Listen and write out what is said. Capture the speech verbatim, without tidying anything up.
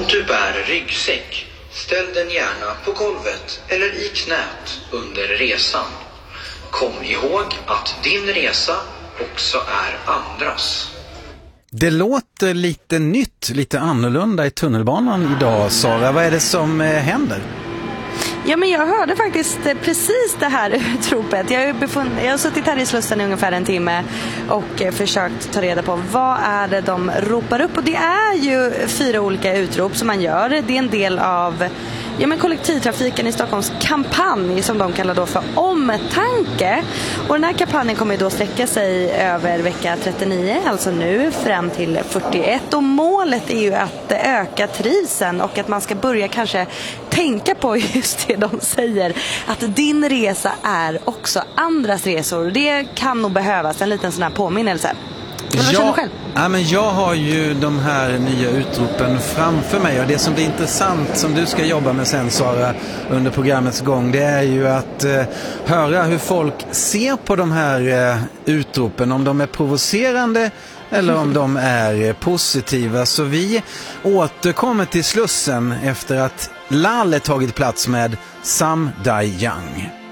du bär ryggsäck, ställ den gärna på golvet eller i knät under resan. Kom ihåg att din resa också är andras. Det låter lite nytt, lite annorlunda i tunnelbanan idag, Sara. Vad är det som eh, händer? Ja, men jag hörde faktiskt precis det här utropet. Jag har, befunnit, jag har suttit här i Slussen i ungefär en timme och eh, försökt ta reda på vad är det de ropar upp. Och det är ju fyra olika utrop som man gör. Det är en del av ja, men kollektivtrafiken i Stockholms kampanj som de kallar då för omtanke. Och den här kampanjen kommer ju då sträcka sig över vecka trettionio, alltså nu fram till fyrtioett. Och målet är ju att öka trivseln och att man ska börja kanske tänka på just det de säger. Att din resa är också andras resor. Det kan nog behövas en liten sån här påminnelse. Men vad känner du själv? Ja, men jag har ju de här nya utropen framför mig, och det som blir intressant som du ska jobba med sen, Sara, under programmets gång, det är ju att eh, höra hur folk ser på de här eh, utropen, om de är provocerande eller om de är eh, positiva. Så vi återkommer till Slussen efter att Laleh tagit plats med Some Die Young.